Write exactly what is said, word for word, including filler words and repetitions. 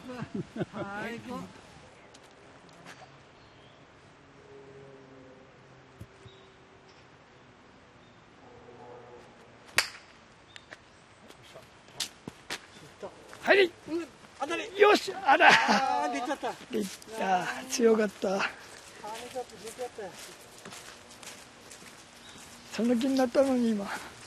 아이고. はい、 うん当たり。 よし、あら、 あー出ちゃった。あいった強かった。 ー出ちゃった出ちゃった。 その気になったのに今。